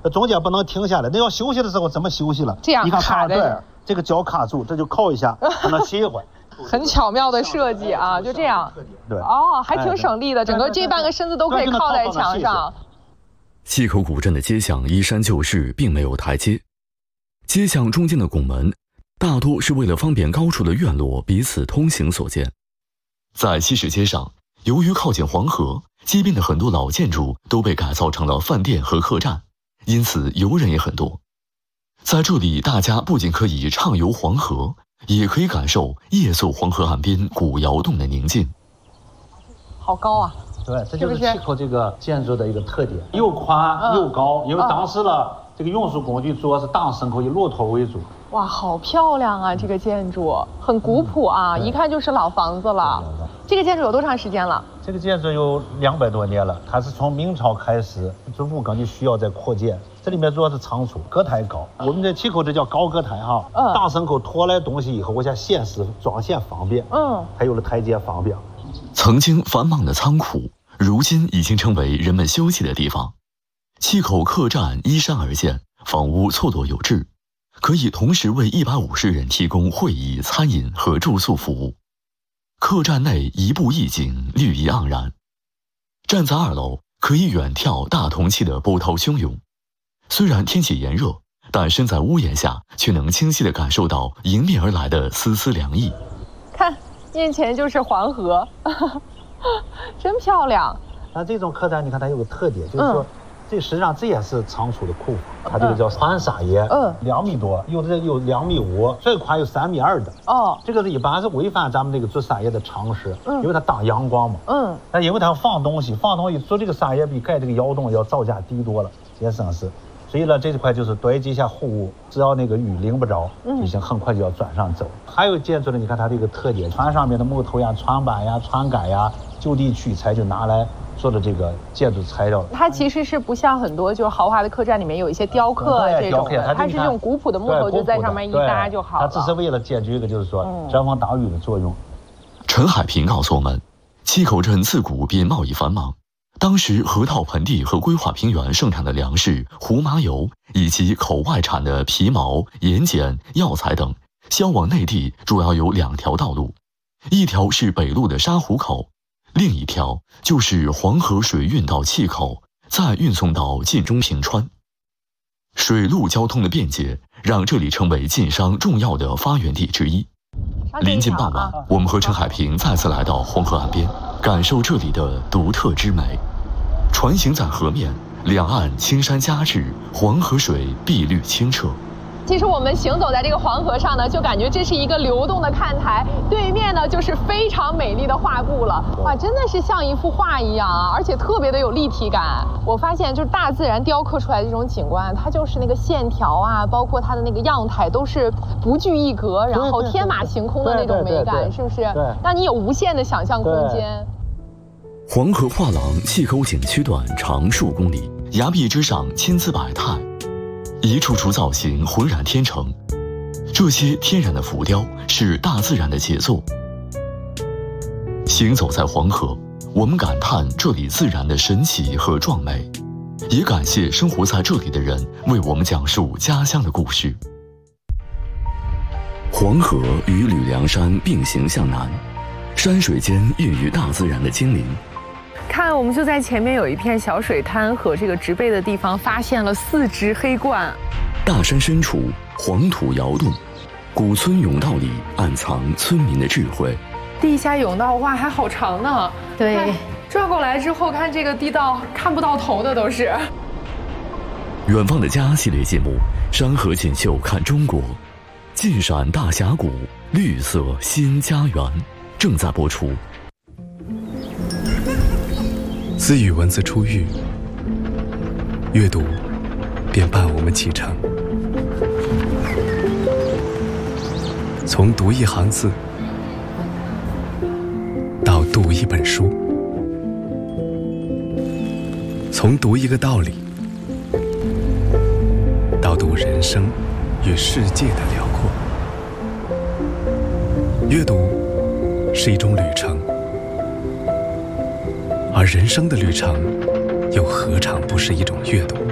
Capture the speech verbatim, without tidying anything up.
中间不能停下来。那要休息的时候怎么休息了？ 这样你看卡着， 对，这个脚卡住，这就靠一下，让它歇一会儿。 很巧妙的设计啊，就这样。 对， 哦，还挺省力的，整个这半个身子都可以靠在墙上。 七口古镇的街巷依山就势，并没有台阶。街巷中间的拱门，大多是为了方便高处的院落彼此通行所建。在西市街上，由于靠近黄河，街边的很多老建筑都被改造成了饭店和客栈，因此游人也很多。在这里，大家不仅可以畅游黄河，也可以感受夜宿黄河岸边古窑洞的宁静。 好高啊！ 对，这就是七口这个建筑的一个特点，又宽又高。因为当时呢，这个运输工具主要是大牲口以骆驼为主。 哇，好漂亮啊！这个建筑很古朴啊，一看就是老房子了。这个建筑有多长时间了？ 这个建筑有两百多年了，它是从明朝开始，逐步根据需要在扩建。这里面主要是仓储，隔台高。我们这七口这叫高隔台哈。嗯。大牲口拖来东西以后，我想现实装线方便。嗯。还有了台阶方便。 曾经繁忙的仓库，如今已经成为人们休息的地方。七口客栈依山而建，房屋错落有致，可以同时为一百五十人提供会议、餐饮和住宿服务。客栈内一步一景，绿意盎然。站在二楼，可以远眺大同期的波涛汹涌。虽然天气炎热，但身在屋檐下，却能清晰地感受到迎面而来的丝丝凉意。 看，面前就是黄河，真漂亮。 那这种客栈，你看它有个特点，就是说。嗯，这实际上这也是仓储的库房，它这个叫宽撒野，嗯，两米多，有的有两米五，最宽有三米二的。哦，这个是一般是违反咱们这个做撒野的常识，嗯，因为它挡阳光嘛，嗯，但因为它要放东西，放东西做这个撒野比盖这个窑洞要造价低多了，也省事。所以呢，这块就是堆积一下货物，只要那个雨淋不着，就行，很快就要转上走。还有建筑呢，你看它这个特点，船上面的木头呀、船板呀、船杆呀，就地取材就拿来做的这个建筑材料。它其实是不像很多就是豪华的客栈里面有一些雕刻这种的，它是用古朴的木头就在上面一搭就好了。 它只是为了解决一个就是说遮风挡雨的作用。 陈海平告诉我们，七口镇自古便贸易繁忙。当时河套盆地和规划平原盛产的粮食、胡麻油，以及口外产的皮毛、盐碱、药材等，销往内地主要有两条道路，一条是北路的沙湖口，另一条就是黄河水运到碛口，再运送到晋中平川。水陆交通的便捷，让这里成为晋商重要的发源地之一。临近傍晚，我们和陈海平再次来到黄河岸边，感受这里的独特之美。船行在河面，两岸青山夹峙，黄河水碧绿清澈。 其实我们行走在这个黄河上呢，就感觉这是一个流动的看台，对面呢就是非常美丽的画布了。哇，真的是像一幅画一样啊，而且特别的有立体感。我发现就是大自然雕刻出来的这种景观，它就是那个线条啊，包括它的那个样态都是不拘一格，然后天马行空的那种美感，是不是？对，让你有无限的想象空间。 黄河画廊碛口景区段长数公里，崖壁之上千姿百态，一处处造型浑然天成。这些天然的浮雕是大自然的杰作。行走在黄河，我们感叹这里自然的神奇和壮美，也感谢生活在这里的人为我们讲述家乡的故事。黄河与吕梁山并行向南，山水间孕育大自然的精灵。 看，我们就在前面有一片小水滩和这个植被的地方，发现了四只黑鹳。 大山深处，黄土窑洞，古村甬道里暗藏村民的智慧。 地下甬道，哇，还好长呢。对，转过来之后看这个地道，看不到头的都是。 远方的家系列节目《山河锦绣看中国》，晋陕大峡谷，绿色新家园，正在播出。 自与文字初遇，阅读便伴我们启程。从读一行字，到读一本书；从读一个道理，到读人生与世界的辽阔。阅读是一种旅程。而人生的旅程，又何尝不是一种阅读？